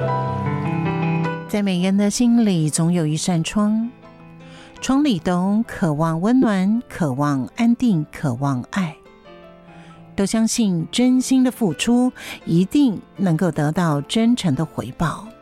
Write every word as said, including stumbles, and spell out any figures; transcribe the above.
在每人的心里总有一扇窗，窗里都渴望温暖，渴望安定，渴望爱，都相信真心的付出一定能够得到真诚的回报。